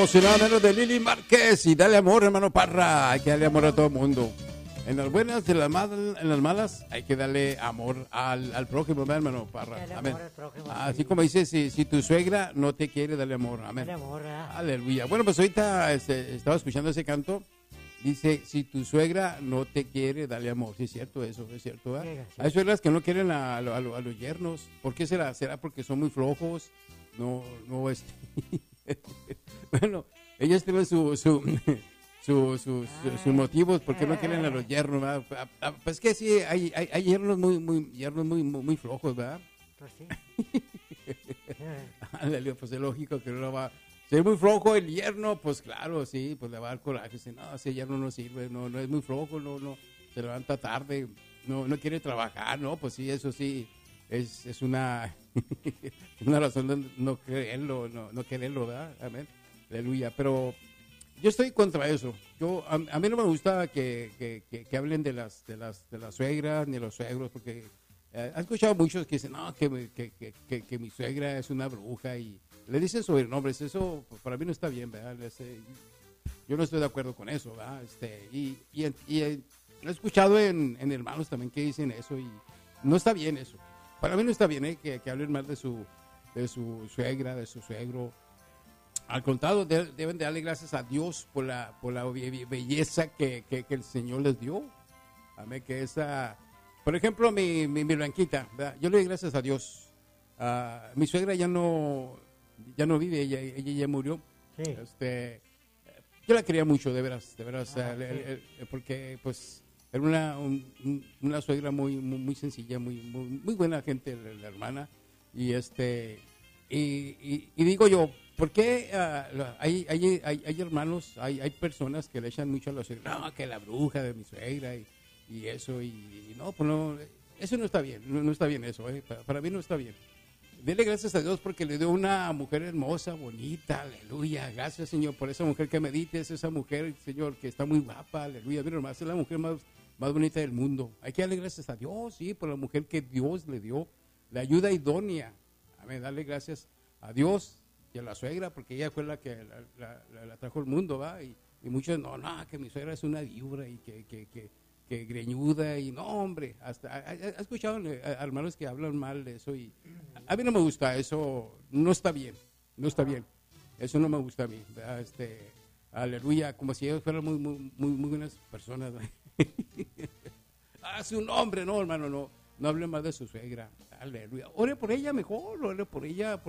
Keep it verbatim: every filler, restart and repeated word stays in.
Emocionado menos de Lili Márquez y dale amor, hermano Parra. Hay que darle amor a todo el mundo. En las buenas, en las malas, en las malas hay que darle amor al, al prójimo, ¿verdad, hermano Parra? Dale Amén. amor al prójimo, Así sí. como dice, si, si tu suegra no te quiere, dale amor. Amén. Dale amor, ¿verdad? Aleluya. Bueno, pues ahorita este, estaba escuchando ese canto. Dice, si tu suegra no te quiere, dale amor. Sí, es cierto eso, es cierto, ¿verdad? Sí, sí. Hay suegras que no quieren a, a, a, a los yernos. ¿Por qué será? ¿Será porque son muy flojos? No, no, este... bueno, ellos tienen su... su Sus su, su, su motivos porque no quieren a los yernos, ¿verdad? A, a, pues que sí, hay, hay, hay yernos muy muy yernos muy, muy, muy flojos, ¿verdad? Pues sí. Ándale, pues es lógico que no lo va. Si es muy flojo el yerno, pues claro, sí, pues le va a dar coraje. Dice, no, ese yerno no sirve, no, no es muy flojo, no, no, se levanta tarde, no, no quiere trabajar, no, pues sí, eso sí, es, es una, una razón de no creerlo, no, no quererlo, ¿verdad? Amén, aleluya, pero yo estoy contra eso. Yo a, a mí no me gusta que, que, que, que hablen de las de las de las suegras ni de los suegros porque eh, he escuchado muchos que dicen no que, que, que, que, que mi suegra es una bruja y le dicen sobrenombres. Eso pues, para mí no está bien, ¿verdad? Ese, yo no estoy de acuerdo con eso, ¿verdad? Este y y, y he escuchado en, en hermanos también que dicen eso y no está bien eso. Para mí no está bien ¿eh? que, que hablen mal de su de su suegra, de su suegro. Al contrario, de, deben de darle gracias a Dios por la, por la belleza que, que, que el Señor les dio. Amén, que esa, por ejemplo, mi, mi, mi Blanquita, ¿verdad? Yo le doy gracias a Dios. Uh, mi suegra ya no, ya no vive, ella, ella ya murió. Sí. Este, yo la quería mucho, de veras, de veras, Ah, uh, el, sí. el, el, porque pues era una, un, una suegra muy, muy, muy sencilla, muy, muy, muy buena gente, la, la hermana. Y este, y, y, y digo yo, ¿por qué uh, hay, hay, hay, hay hermanos, hay, hay personas que le echan mucho a los suegros? No, que la bruja de mi suegra y, y eso, y, y no, pues no, eso no está bien, no, no está bien eso, eh, para, para mí no está bien. Dele gracias a Dios porque le dio una mujer hermosa, bonita, aleluya, gracias Señor por esa mujer que me dices, esa mujer, Señor, que está muy guapa, aleluya, mira nomás, es la mujer más, más bonita del mundo. Hay que darle gracias a Dios, sí, por la mujer que Dios le dio, la ayuda idónea. Amén, darle gracias a Dios y a la suegra, porque ella fue la que la, la, la, la trajo al mundo, ¿va? Y, y muchos, no, no, que mi suegra es una víbora y que, que, que, que greñuda, y no, hombre, hasta, ¿ha escuchado a hermanos que hablan mal de eso? Y a, a mí no me gusta, eso no está bien, no está bien, eso no me gusta a mí, ¿verdad? Este, aleluya, como si ellos fueran muy, muy, muy, muy buenas personas, ah, su nombre, no, hermano, no, no hable más de su suegra, aleluya, ore por ella mejor, ore por ella, por